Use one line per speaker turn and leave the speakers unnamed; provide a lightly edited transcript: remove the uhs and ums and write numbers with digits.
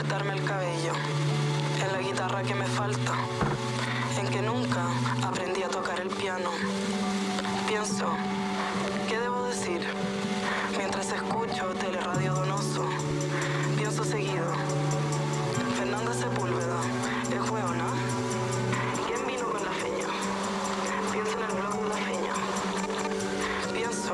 cortarme el cabello. Es la guitarra que me falta.